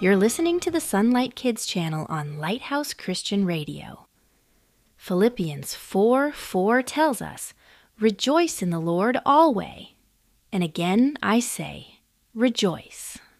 You're listening to the Sunlight Kids channel on Lighthouse Christian Radio. Philippians 4:4 tells us, "Rejoice in the Lord always." And again I say, rejoice.